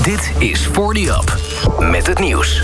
Dit is 40 Up met het nieuws.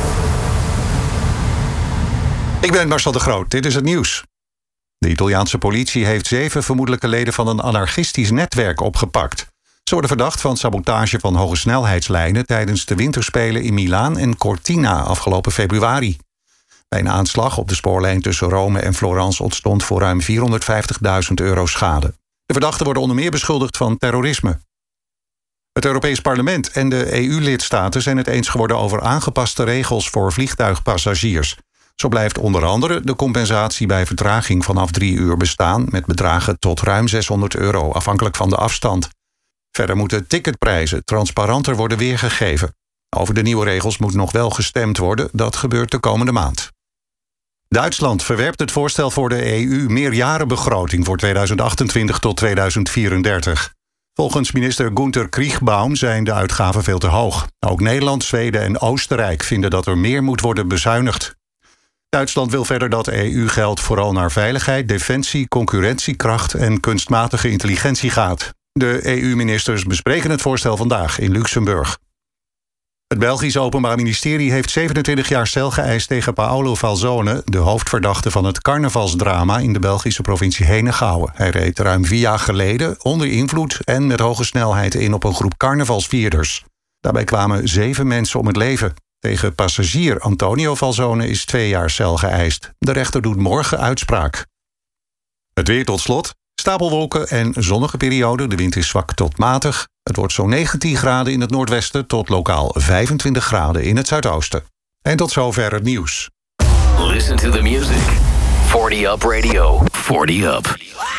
Ik ben Marcel de Groot, dit is het nieuws. De Italiaanse politie heeft 7 vermoedelijke leden van een anarchistisch netwerk opgepakt. Ze worden verdacht van sabotage van hogesnelheidslijnen tijdens de winterspelen in Milaan en Cortina afgelopen februari. Bij een aanslag op de spoorlijn tussen Rome en Florence ontstond voor ruim €450.000 schade. De verdachten worden onder meer beschuldigd van terrorisme. Het Europees Parlement en de EU-lidstaten zijn het eens geworden over aangepaste regels voor vliegtuigpassagiers. Zo blijft onder andere de compensatie bij vertraging vanaf 3 uur bestaan met bedragen tot ruim €600, afhankelijk van de afstand. Verder moeten ticketprijzen transparanter worden weergegeven. Over de nieuwe regels moet nog wel gestemd worden, dat gebeurt de komende maand. Duitsland verwerpt het voorstel voor de EU-meerjarenbegroting voor 2028 tot 2034. Volgens minister Günther Kriechbaum zijn de uitgaven veel te hoog. Ook Nederland, Zweden en Oostenrijk vinden dat er meer moet worden bezuinigd. Duitsland wil verder dat EU-geld vooral naar veiligheid, defensie, concurrentiekracht en kunstmatige intelligentie gaat. De EU-ministers bespreken het voorstel vandaag in Luxemburg. Het Belgisch Openbaar Ministerie heeft 27 jaar cel geëist tegen Paolo Falzone, de hoofdverdachte van het carnavalsdrama in de Belgische provincie Henegouwen. Hij reed ruim 4 jaar geleden onder invloed en met hoge snelheid in op een groep carnavalsvierders. Daarbij kwamen 7 mensen om het leven. Tegen passagier Antonio Falzone is 2 jaar cel geëist. De rechter doet morgen uitspraak. Het weer tot slot. Stapelwolken en zonnige periode. De wind is zwak tot matig. Het wordt zo'n 19 graden in het noordwesten tot lokaal 25 graden in het zuidoosten. En tot zover het nieuws. Listen to the music. 40 Up Radio. 40 Up.